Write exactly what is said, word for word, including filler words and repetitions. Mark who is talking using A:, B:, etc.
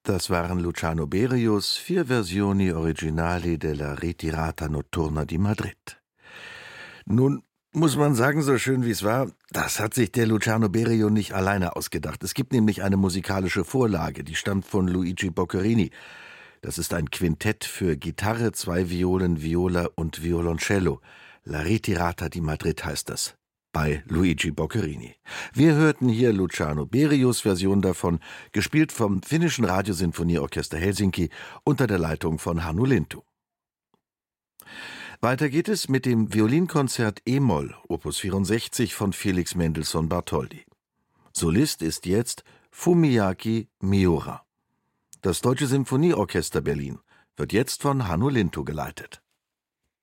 A: Das waren Luciano Berius, vier Versioni originali della Ritirata Notturna di Madrid. Nun muss man sagen, so schön wie es war, das hat sich der Luciano Berio nicht alleine ausgedacht. Es gibt nämlich eine musikalische Vorlage, die stammt von Luigi Boccherini. Das ist ein Quintett für Gitarre, zwei Violen, Viola und Violoncello. La Ritirata di Madrid heißt das, bei Luigi Boccherini. Wir hörten hier Luciano Berius Version davon, gespielt vom finnischen Radiosinfonieorchester Helsinki unter der Leitung von Hannu Lintu. Weiter geht es mit dem Violinkonzert E-Moll, Opus vierundsechzig von Felix Mendelssohn Bartholdy. Solist ist jetzt Fumiyaki Miura. Das Deutsche Symphonieorchester Berlin wird jetzt von Hannu Lintu geleitet.